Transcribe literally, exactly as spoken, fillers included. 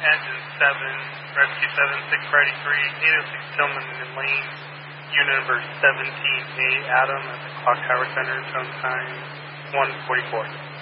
engine seven, rescue seven six Friday three, eight oh six Tillman and Lane, unit number seventeen A Adam at the Clock Tower Center, tone time one forty-four.